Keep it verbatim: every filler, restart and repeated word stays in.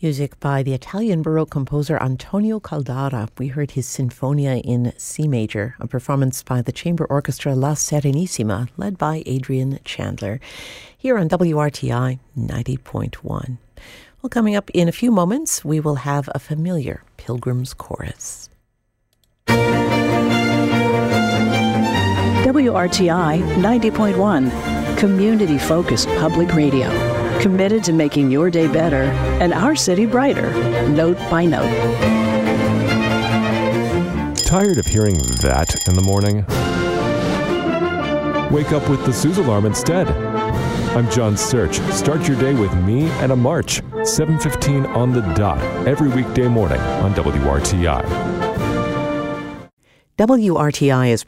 Music by the Italian Baroque composer Antonio Caldara. We heard his Sinfonia in C major, a performance by the chamber orchestra La Serenissima, led by Adrian Chandler, here on W R T I ninety point one. Well, coming up in a few moments, we will have a familiar Pilgrim's Chorus. W R T I ninety point one, community-focused public radio. Committed to making your day better and our city brighter, note by note. Tired of hearing that in the morning? Wake up with the Suze alarm instead. I'm John Search. Start your day with me and a march, seven fifteen on the dot, every weekday morning on W R T I. W R T I is